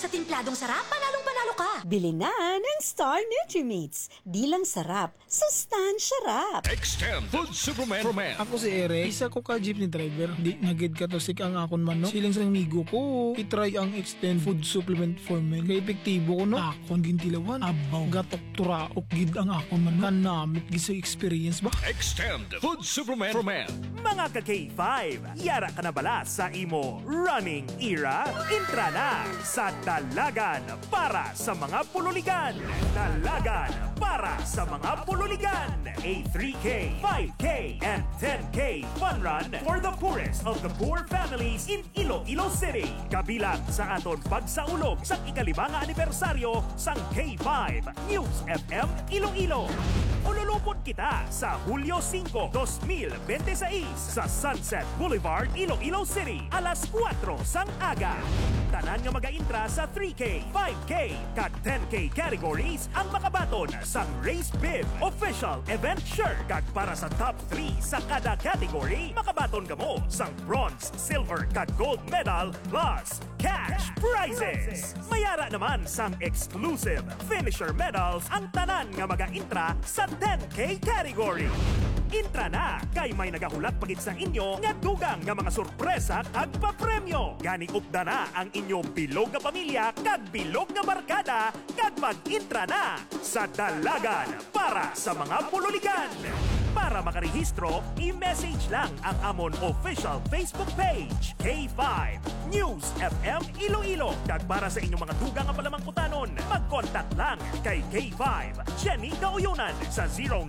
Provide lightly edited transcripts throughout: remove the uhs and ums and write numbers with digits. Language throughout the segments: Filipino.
Sa timpladong sarap, panalong-panalo ka. Bili na ng Star Nutrimates. Di lang sarap, sustansya rap. Extend Food Supplement for Men. Ako si Eric, isa ko ka jeepney driver. Di nagid ka to sik ang akon man no. Siling sa migo ko, itry ang Extend Food Supplement for Men. Kaya epektibo ko no. Akon gintilawan, abaw, gatok turaok gid ang akon man no. Kanamit gid sa experience ba? Extend Food Supplement for Men. Mga ka-K5, yara ka na bala sa imo running era? Intra na sa Dalagan para sa mga pululigan. Dalagan para sa mga pululigan. A 3K, 5K, and 10K fun run for the poorest of the poor families in Iloilo City. Kabilang sa aton pagsaulog sa ika-5 anibersaryo sang K5 News FM Iloilo. Ululupot kita sa Hulyo 5, 2026 sa Sunset Boulevard, Iloilo City, alas 4 sang aga. Tanan nga mag-intra sa 3K, 5K, kag 10K categories ang makabaton sang Race Bib Official Event Shirt. Kag para sa top 3 sa kada category, makabaton ka mo sang bronze, silver, kag gold medal plus cash prizes. Mayara naman sang exclusive finisher medals ang tanan nga mag-intra sa 10K category. Intra na kay may nagahulat pagit sa inyo nga dugang nga mga sorpresa kag papremyo. Gani upda na ang inyong bilog nga pamilya kag bilog nga barkada kag mag-intra na sa Dalagan para sa mga pululigan. Para makarehistro, i-message lang ang amon official Facebook page, K5 News FM Iloilo. Kag para sa inyong mga dugang nga palamangkutanon, mag-contact lang kay K5 Jenny Gauyunan sa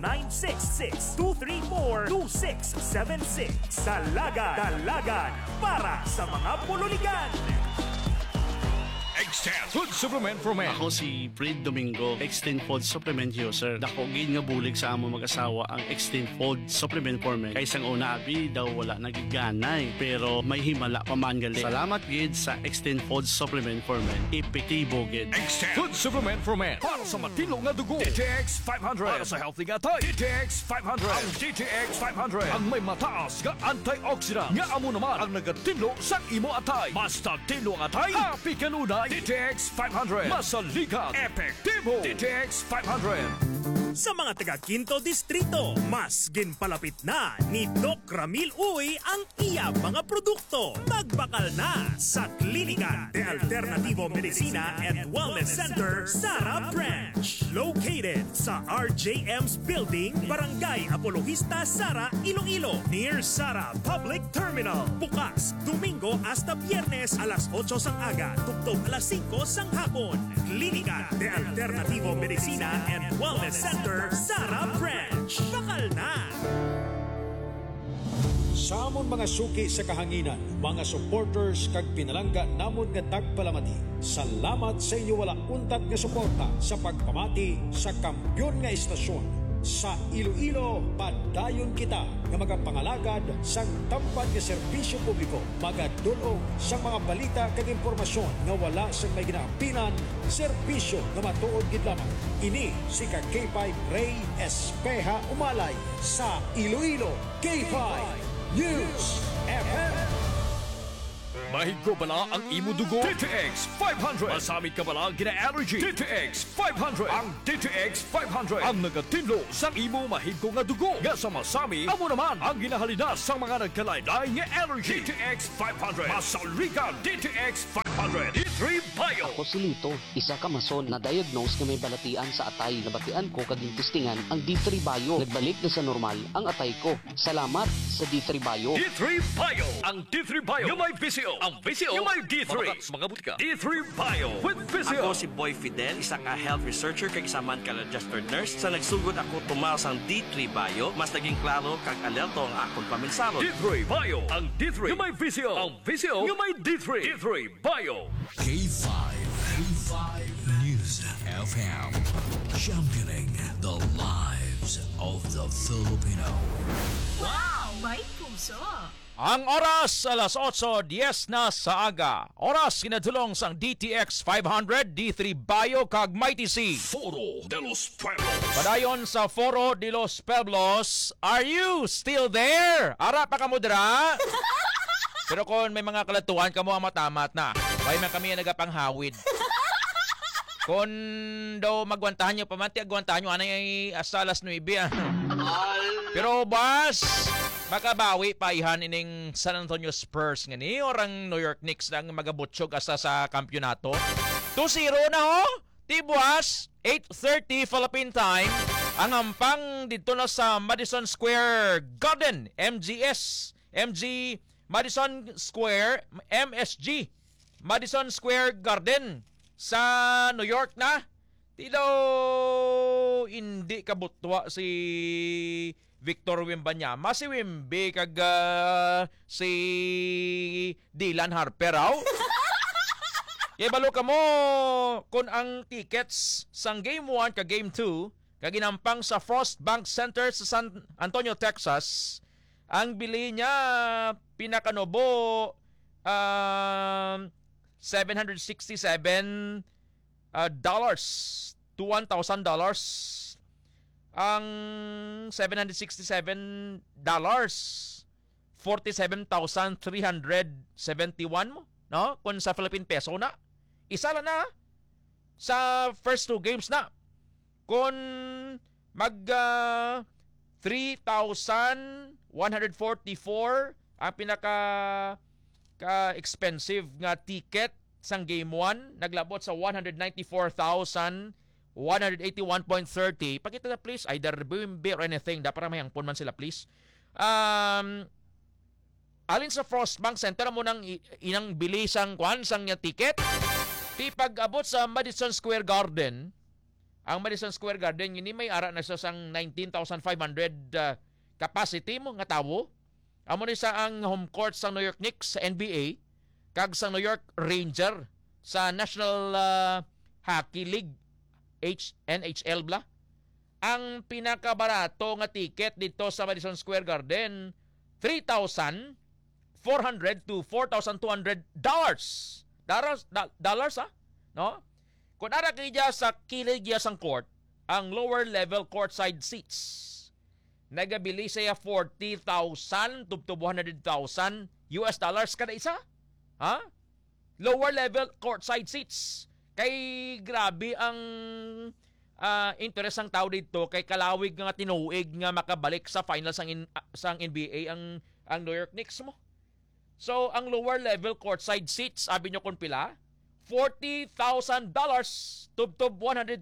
0966-234-2676. Dalagan para sa mga pululigan. Extend Food Supplement for Men. Ako si Fred Domingo, Extend Food Supplement user. Dako gid nga bulig sa among mag-asawa ang Extend Food Supplement for Men. Kay sang una abi daw wala nagiganay pero may himala pa man gali. Salamat gid sa Extend Food Supplement for Men. Epektibo gid. Extend Food Supplement for Men. Para sa matino nga dugo, DTX 500. Para sa healthy nga tay, DTX 500. Ang DTX 500 ang may mataas nga antioxidant nga amo naman ang nagatinlo sa imo atay. Basta tinlo ang atay, happy kanunay. DTX 500. Masaligan, epektibo. DTX 500. Sa mga taga Quinto Distrito, mas ginpalapit na ni Doc Ramil Uy ang iya mga produkto. Magbakal na sa Klinika de Alternativo Medicina and Wellness Center, Sara Branch. Located sa RJM's Building, Barangay Apologista, Sara, Iloilo. Near Sara Public Terminal. Bukas, Domingo hasta Biyernes alas 8 sang aga, tugtog alas 5 sang hapon. Klinika de Alternativo Medicina and Wellness Center, Sara Branch. Bakal na! Sa amon mga suki sa kahanginan, mga supporters kag pinalangga namon nga tagpalamati. Salamat sa inyo wala untat nga suporta sa pagpamati sa kampyon nga istasyon. Sa Iloilo, padayon kita nga magapangalagad sa tampad nga serbisyo publiko. Magadulong sa mga balita kag impormasyon nga wala sa may ginaapinan, serbisyo nga matuod gid lamang. Ini si K5 Ray Espeja Umalay sa Iloilo, K5 News FM. Mahigko bala ang imo dugo? DTX 500. Masamit ka bala gina-allergy? DTX 500. Ang DTX 500 ang nagatinlo sa imo mahigko nga dugo. Nga sa masami, amo naman ang ginahalina sa mga nagkalaylay nga allergy. DTX 500. Masaligan DTX 500. D3 Bio. Ako si Lito, isa ka mason na diagnose nga may balatian sa atay. Nabatian ko kaging testingan ang D3 Bio. Nagbalik na sa normal ang atay ko. Salamat sa D3 Bio. D3 Bio. Ang D3 Bio yung may PCO. Ang PCO yung may D3. Mga butika. D3 Bio with PCO. Ako si Boy Fidel, isa nga health researcher kag isa man ka registered nurse. Sa nagsugod ako tumaw sang D3 Bio, mas naging klaro kag alerto ang akong paminsalo. D3 Bio. Ang D3 yung may PCO. Ang PCO yung may D3. D3 Bio. K5 News FM, championing the lives of the Filipino. Wow! May puso! Ang oras alas 8:10 na sa aga. Oras kinadulong sang DTX 500, D3 Bio kag Mighty C. Foro de los Pueblos. Padayon sa Foro de los Pueblos. Are you still there? Ara pa kamo dira? Pero kung may mga kalatuan kamo ang matamat na. May man kami nagapanghawid. Kung daw magwantahan nyo, pamanti agwantahan nyo, anay hasta alas 9. Pero boss, makabawi pa ihan ining San Antonio Spurs nga ni orang New York Knicks nang magabutsyog asa sa kampyonato. 2-0 na ho. Tibuas, 8:30 Philippine time. Ang ampang dito na sa Madison Square Garden, Madison Square, MSG. Madison Square Garden sa New York na. Tilo hindi kabutwa si Victor Wembanyama, si Wemby kag si Dylan Harper raw. Kaya balo ka mo kung ang tickets sang Game 1 kag Game 2 kag ginampang sa Frost Bank Center sa San Antonio, Texas, ang bili niya pinakanobo $767 dollars to $1,000. Ang $767 47,371 mo, no? Kung sa Philippine peso na. Isa lang na sa first 2 games na. Kung mag 3,144 ang pinaka ka-expensive nga ticket sang Game 1, naglabot sa 194,181.30. Pakita na please, either Wemby or anything, dapat may hangpon man sila please. Alin sa Frost Bank Center mo nang inang bilisang kwan sang nga ticket. Di pag-abot sa Madison Square Garden, ang Madison Square Garden yun may ara na sa sang 19,500 capacity mo nga tawo. Amo ni sa ang home court sa New York Knicks sa NBA kag sa New York Ranger sa National Hockey League NHL bla. Ang pinakabarato nga ticket dito sa Madison Square Garden, $3,400 to $4,200 dollars no? Kung ara kaya sa kilig sang court, ang lower level courtside seats nagabili siya 40,000 to $100,000 US dollars kada isa. Ha? Lower level courtside seats. Kay grabe ang interest ng tao dito kay kalawig nga tinuig nga makabalik sa finals sang NBA ang New York Knicks mo. So ang lower level courtside seats, sabi nyo kung pila, $40,000 to $100,000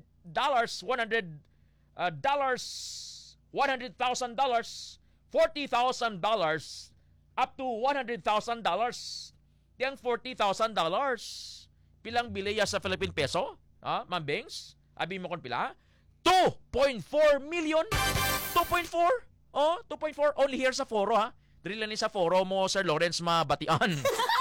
$100,000, $40,000 up to $100,000. Yang $40,000 pilang biliya sa Philippine peso? Ha, Ma'am Bings? Abi mo kon pila? 2.4 million. 2.4? Oh, 2.4 only here sa foro ha. Dili lang ni sa foro mo Sir Lawrence mabatian.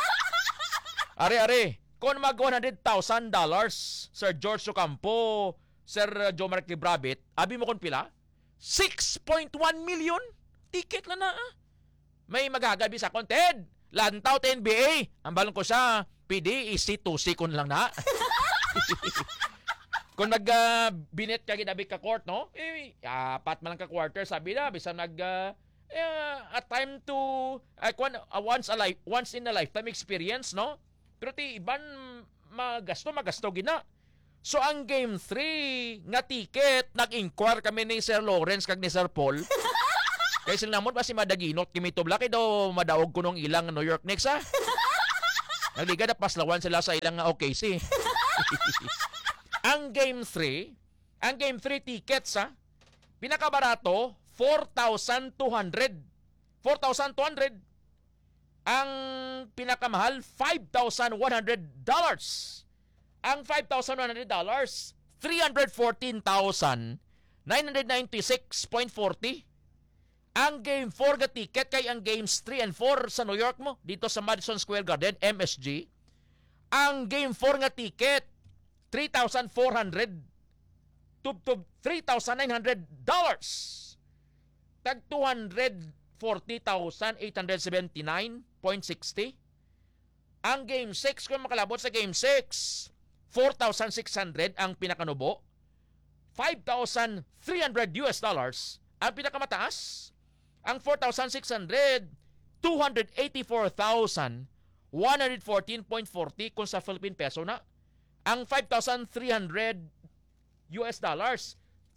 Are. Kung mag $100,000 Sir George Ocampo, Sir Joe Mark Librabit, abi mo kon pila? 6.1 million ticket lang na. May magagabi sa content. Lantaw ta NBA. Ang balon ko sa PD isi 2C kun lang na. Kung binet ka ginabi ka court, no? Apat man lang ka quarter, sabi na, bisa a time to once in a lifetime experience, no? Pero ti iban magasto gina. So ang game 3 nga ticket nag-inquire kami ni Sir Lawrence kag ni Sir Paul. Kay sila namon ba si madaginot kimi tubla kay daw madaog kunong ilang New York Knicks ha. Nagliga na paslawan sila sa ilang OKC. Ang game 3 tickets ha, pinakabarato 4,200. 4,200. Ang pinakamahal $5,100. Ang $5,100, 314,996.40. Ang game 4 ga ticket kay ang games 3 and 4 sa New York mo dito sa Madison Square Garden, MSG. Ang game 4 nga ticket 3,400 to $3,900. Tag 240,879.60. Ang game 6 kung makalabot sa game 6, 4,600 ang pinakanubo. $5,300 ang pinakamataas. Ang 4,600, 284,114.40 kung sa Philippine peso na. ang 5,300 US dollars.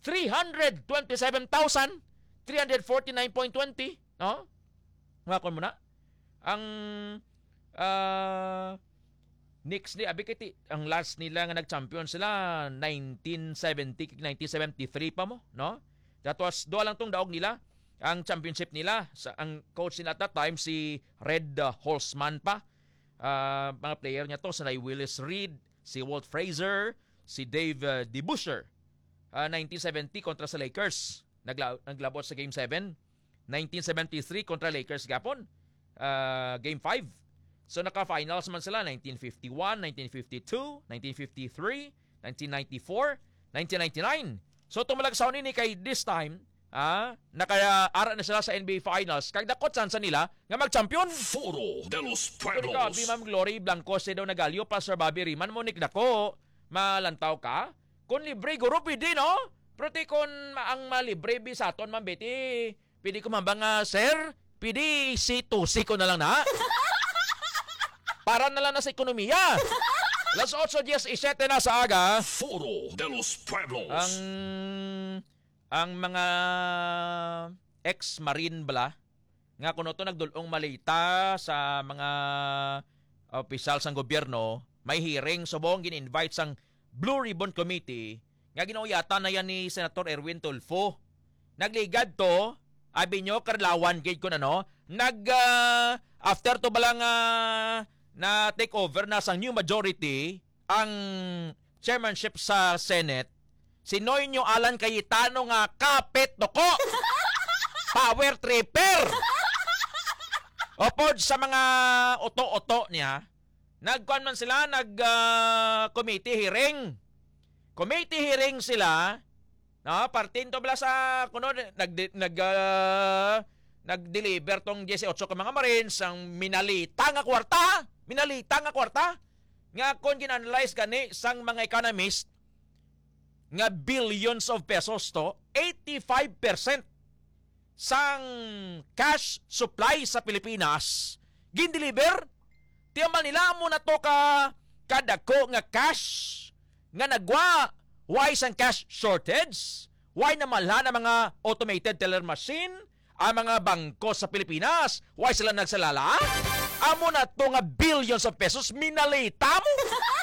327,349.20. No? Makon mo na. Ang Knicks ni Abikiti, ang last nila nga nag-champion sila 1973 pa mo, no? That was do lang tong daog nila ang championship nila. Ang coach nila at that time si Red Holzman pa. Mga player niya to si Willis Reed, si Walt Frazier, si Dave DeBusschere. 1970 kontra sa Lakers. Naglabot sa Game 7. 1973 kontra Lakers gapon. Game 5. So naka-finals man sila 1951, 1952, 1953, 1994, 1999. So tumalagsaw ni kay this time, naka-ara na sila sa NBA Finals. Kag dakot sa nila nga mag-champion. Foro de los Pueblos. Pueblos. Ma'am Glory Blanco se daw nagalyo pa Sir Bobby Riman mo dako. Malantaw ka. Kung libre guro pwede no? Pero kung ang malibre bisaton man beti, pwede ko mabang sir, pwede si ko na lang na. Para na lang na sa ekonomiya. Las 8:17 na sa aga. Foro de los Pueblos. Ang mga ex-marine bala nga kuno to nagdulong malita sa mga opisyal sang gobyerno, may hearing subong gin-invite sang Blue Ribbon Committee nga ginauyatan na yan ni Senator Erwin Tulfo. Nagligad to, abi nyo, karlawan gate ko na no, after to balang na take over na sang new majority ang chairmanship sa Senate, si Noyno Alan Cayetano nga kapit noko, power tripper. Opod sa mga oto-oto niya, nagkuan man sila, committee hearing. Committee hearing sila, no, partin to bala sa kuno nag-deliver tong 18 ka mga Marines ang minalita nga kwarta nga kon gin-analyze gani sang mga economist nga billions of pesos to, 85% sang cash supply sa Pilipinas gin-deliver. Tiyaman nila mo na to kadako nga cash nga nagwa. Why sang cash shortage? Why namalhan ang mga automated teller machine? Ang mga bangko sa Pilipinas? Why sila nagsalala? Amo na to nga billions of pesos minalita mo.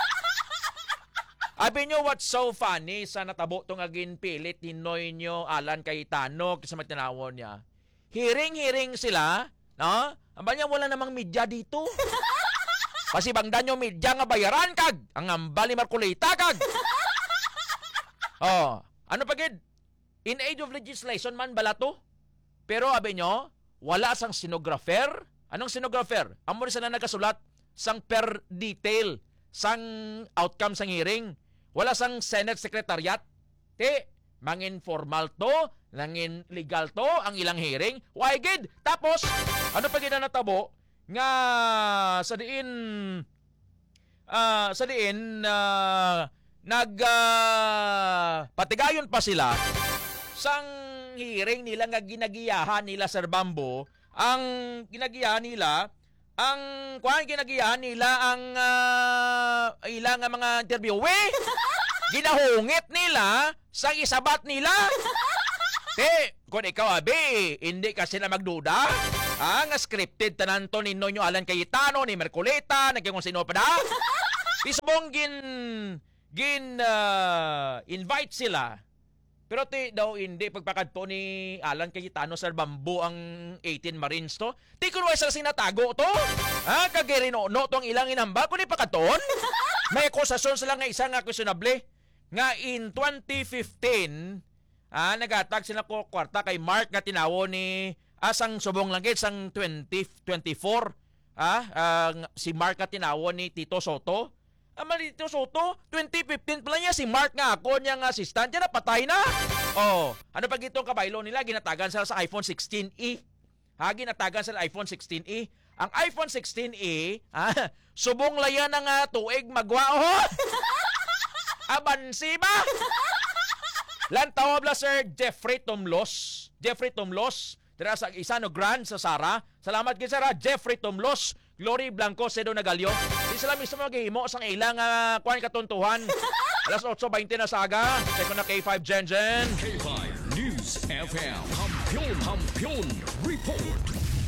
Abi nyo what's so funny sa natabo to nga ginpilit ni Noyno Alan Cayetano sa matinawon niya. Hiring sila, no? Aba niya wala namang media dito. Pasibangdan nyo media nga bayaran kag ang ambali Marcolita kag. Ano pagid? In age of legislation man bala to. Pero abi nyo, wala sang stenographer. Anong stenographer? Amo rin sila nagkasulat sang per detail sang outcome sang hearing. Wala sang Senate Secretariat. Mangin formal to, nangin legal to ang ilang hearing. Why gid? Tapos, ano pagid na natabo? Nga sa diin patigayon pa sila sang hearing nila nga ginagiyahan nila Sir Bambo. Ang ginagiyahan nila ang ilang mga interview ginahungit nila sang isabat nila. Kung ikaw abi, hindi kasi na magduda. Nga scripted tanan to ni Noyno Alan Cayetano, ni Mercoleta, kung sino pa da. Isbong invite sila. Pero daw hindi pagpakadto ni Alan Cayetano Sir Bambo ang 18 Marines to. Kung wala sila sinatago to. Kagirino tong ilang inamba kung ipakadton. May akusasyon sila nga isa nga questionable. Nga in 2015, nagatag sila ko kwarta kay Mark nga tinawo ni asang subong langit sang 2024. Si Mark nga tinawo ni Tito Soto. Tito Soto, 2015 pala niya si Mark nga ako niyang assistant. Yan na, patay na. Ano pag itong kabaylo nila, ginatagan sila sa iPhone 16e. Ginatagan sila iPhone 16e. Ang iPhone 16e, subong layan na nga tuig magwao. Abansi ba? Lantaw bla Sir Jeffrey Tumlos. Tira sa Isano Grand sa Sara. Salamat kay Sir Jeffrey Tumlos. Glory Blanco Sedo Nagalyo. sila mismo maghihimo sang ilang kuan katuntuhan. Alas 8:20 na saga. Check ko na K5 Jenjen. K5 News FM. Hampion Report.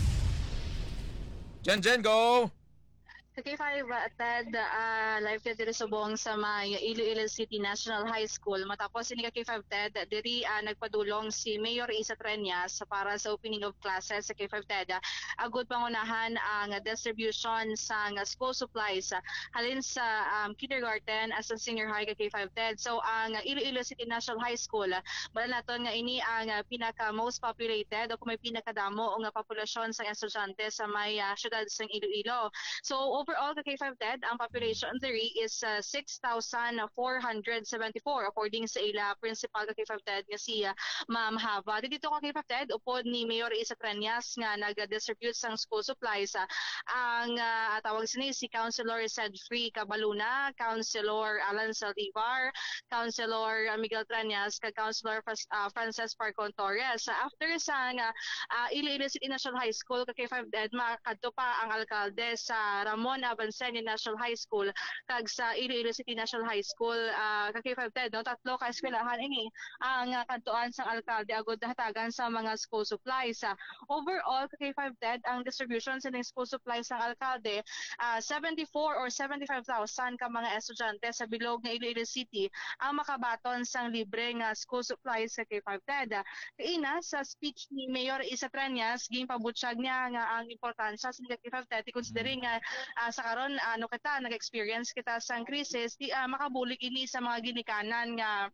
Jenjen, go! Sa K5, Ted, live ka diri subong sa may Iloilo City National High School. Matapos ini ka K5, Ted, diri nagpadulong si Mayor Isa Treñas para sa opening of classes sa K5, Ted. Agud pangunahan ang distribution sa school supplies halin sa kindergarten as a senior high ka K5, Ted. So ang Iloilo City National High School, bala naton nga ini ang pinaka most populated o kung may pinakadamo nga populasyon sa estudyante sa may syudad sa Iloilo. So overall, ka K5, Ted, ang population diri is 6,474 according sa ila principal ka K5, Ted nga si Ma'am Hava. Dito ka K5, Ted, upod ni Mayor Isa Treñas nga nag-distribute sang school supplies ang tawag sini si Councilor Cedfrey Cabaluna, Councilor Alan Saldivar, Councilor Miguel Treñas, kag Councilor Frances Parcon Torres. After sang Iloilo City National High School ka K5, Ted, makadto pa ang alkalde sa Ramon Abanceño National High School kag sa Iloilo City National High School ka K5, Ted, no, tatlo ka eskwelahan ini ang kantuan sang alkalde agud hatagan sa mga school supplies. Overall ka K5, Ted, ang distribution sa school supplies sang alkalde 74 or 75,000 ka mga estudyante sa bilog nga Iloilo City ang makabaton sang libre nga school supplies sa K5, Ted. Kaina sa speech ni Mayor Isa Treñas ginpabutyag niya nga ang importansya sa K5, Ted, considering sa karon kita nag-experience kita sang krisis di makabulik ini sa mga ginikanan nga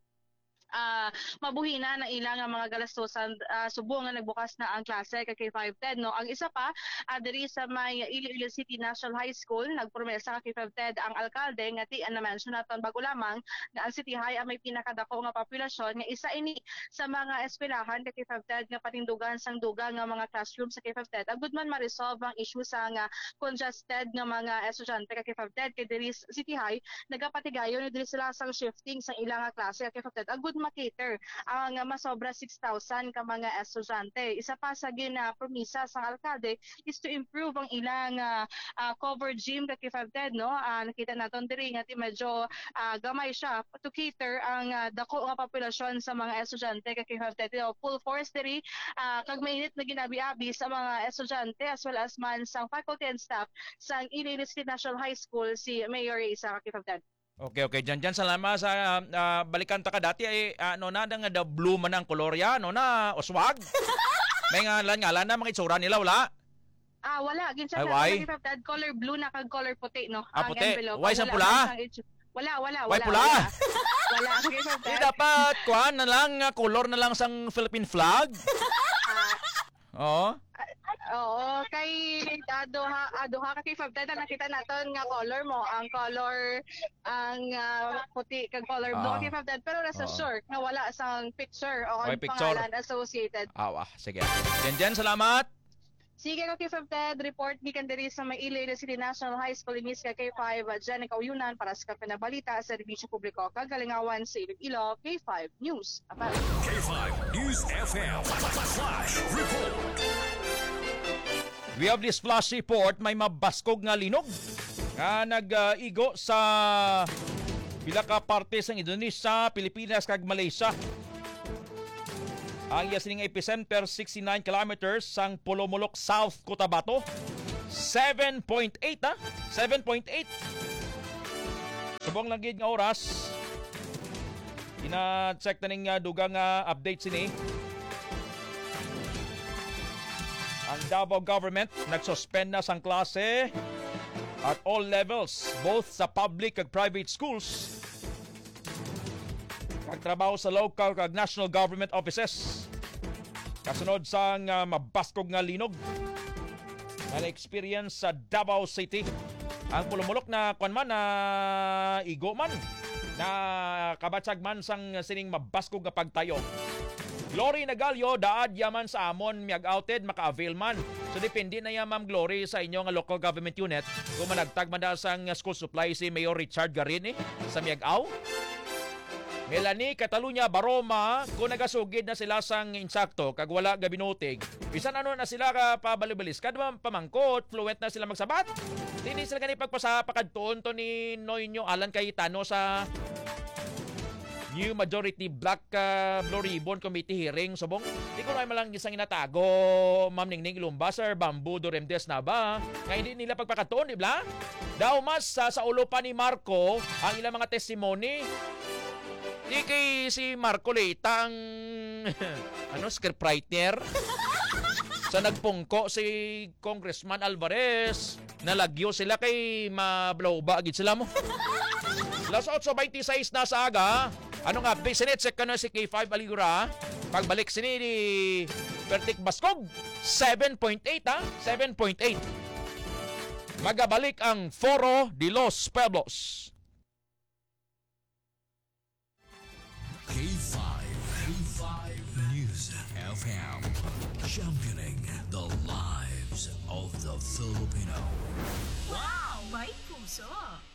mabuhina na ilang mga galastusan subong nga nagbukas na ang klase kay K5, Ted, no. Ang isa pa diri sa may Iloilo City National High School nagpromesa kay K5, Ted ang alkalde nga ti na mention naton bago lamang na ang City High ang may pinakadako nga populasyon nga isa ini sa mga eskwelahan kay K5, Ted nga patindugan sang dugang nga mga classroom sa K5, Ted. Agud man ma-resolve ang issue sa nga congested nga mga estudyante kay K5, Ted, kay diri City High nagapatigayon diri sila sang shifting sa ilang nga klase kay K5, Ted. Agud makater ang masobra 6,000 ka mga estudyante. Isa pa sa promisa sa alkalde is to improve ang ilang covered gym kay K5, Ted, no. Nakita naton diri nga medyo gamay siya to cater ang dako nga populasyon sa mga estudyante kay K5, Ted. Full force diri kag mainit na ginabi-abi sa mga estudyante as well as man sang faculty and staff sa Iloilo City National High School si Mayor Isa K5, Ted. Okay. Diyan salamat sa balikan ta ka dati ay ano na nga the blue man ang kolorya, no na oswag. May ngalan na mga itsura nila wala. Wala ginsa K5, Ted, color blue na kag color puti, no. Puti. Why sa pula? Wala. Why pula? Wala K5, Ted. Dapat kuan na lang color na lang sang Philippine flag. Oo. Oo, kay aduha ka K5, Ted, nakita naton nga color mo, ang color ang puti kag color blue ka K5, Ted, pero nasa sure nga wala sang picture o pangalan associated. Sige. Diyan salamat. Sige ka K5, Ted, report gikan diri sa may Iloilo City National High School inis ka K5 Jenica Uyunan para sa Kapinabalita sa Serbisyo Publiko kagalingawan sa Iloilo. K5 News. K5 News FM Flash Report. We have this flash report, may mabaskog nga linog nga nag-igo sa pila ka parte sa Indonesia, Pilipinas kag Malaysia. Ang yasining epicenter 69 kilometers sang Pulomolok South, Cotabato. 7.8 7.8. Subong lang gid nga oras. Ina-check na ning dugang update sini. Ang Davao government nagsuspend na sang klase at all levels, both sa public ag private schools. Kagtrabaho sa local kag national government offices. Kasunod sang mabaskog nga linog na experience sa Davao City. Ang pulumulok na kuanman na igo man na kabatsag man sang sining mabaskog nga pagtayo. Glory Nagalyo, daad yaman sa amon miag outed maka-avail man. So depende na yan, Ma'am Glory, sa inyo nga local government unit kung managtag man sang school supply si Mayor Richard Garin sa miag-aw. Melanie Catalunya Baroma, kung nagasugid na sila sang insakto kag wala gabinutig, bisan ano na sila ka pabalibalis kadwa pamangkot, fluent na sila magsabat. Hindi sila gani pagpasapakadtuon to ni Noyno Alan Cayetano sa New Majority Black Blue Ribbon Committee hearing subong. Di ko na malang isang inatago, Ma'am Ningning Ilumba, Sir Bamboo Doremdes na ba? Nga hindi nila pagpakatuon, di ba? Daw mas sa ulo pa ni Marco ang ilang mga testimony. Di kay si Marco Leita ang scriptwriter. Sa nagpungko si Congressman Alvarez, nalagyo sila kay mablowba agad sila mo. Las 8:26 na sa aga. Anong update? Sinetsek ka na si K5 Aligura. Pagbalik sini ni Pertik Baskog. 7.8 ha? 7.8. Magabalik ang Foro de los Pueblos. K5 News FM, championing the lives of the Filipino. Wow! May puso!